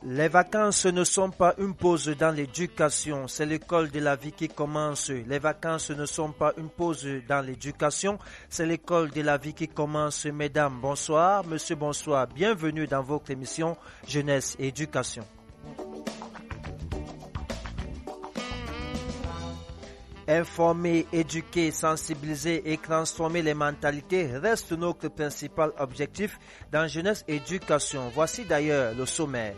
Les vacances ne sont pas une pause dans l'éducation, c'est l'école de la vie qui commence. Les vacances ne sont pas une pause dans l'éducation, c'est l'école de la vie qui commence. Mesdames, bonsoir. Monsieur, bonsoir. Bienvenue dans votre émission Jeunesse et Éducation. Informer, éduquer, sensibiliser et transformer les mentalités reste notre principal objectif dans Jeunesse et Éducation. Voici d'ailleurs le sommaire.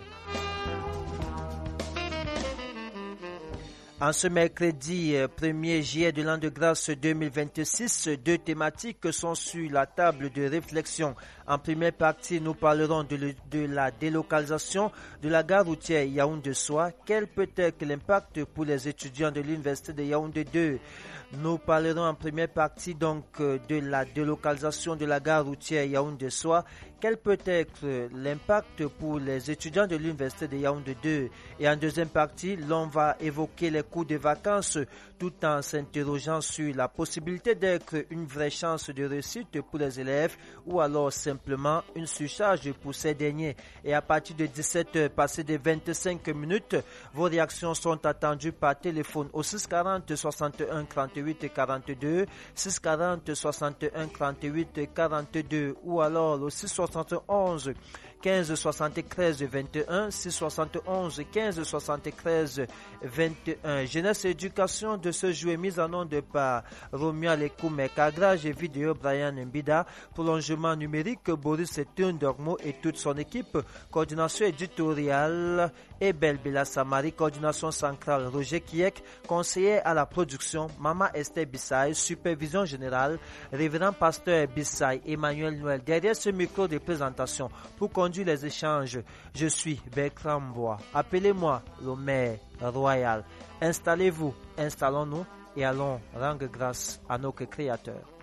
En ce mercredi 1er juillet de l'an de grâce 2026, deux thématiques sont sur la table de réflexion. En première partie, nous parlerons de la délocalisation de la gare routière Yaoundé-Soa. Quel peut être l'impact pour les étudiants de l'université de Yaoundé 2? Nous parlerons en première partie donc de la délocalisation de la gare routière Yaoundé-Soa. Quel peut être l'impact pour les étudiants de l'université de Yaoundé 2? Et en deuxième partie, l'on va évoquer les cours de vacances tout en s'interrogeant sur la possibilité d'être une vraie chance de réussite pour les élèves ou alors simplement une surcharge pour ces derniers. Et à partir de 17h passées de 25 minutes, vos réactions sont attendues par téléphone au 640 61 38 42, 640 61 38 42 ou alors au 671 15 73 21, 671 15 73 21. Jeunesse et éducation de ce jour est mise en onde par Romeo Alekoume, cadrage et vidéo Brian Mbida, prolongement numérique Boris Tundormo et toute son équipe, coordination éditoriale Ebel Bela Samari, coordination centrale Roger Kiek, conseiller à la production Mama Esther Bissay, supervision générale Révérend Pasteur Bissay Emmanuel Noël. Derrière ce micro de présentation pour conduire les échanges, je suis Bertrand Bois. Appelez-moi le maire royal. Installez-vous, installons-nous et allons rendre grâce à notre Créateur.